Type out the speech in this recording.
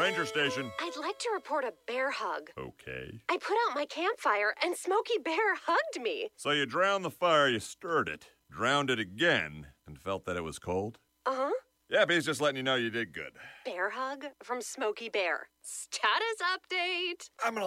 Ranger Station. I'd like to report a bear hug. Okay. I put out my campfire and Smokey Bear hugged me. So you drowned the fire, you stirred it, drowned it again, and felt that it was cold? Uh-huh. Yep, he's just letting you know you did good. Bear hug from Smokey Bear. Status update. I'm gonna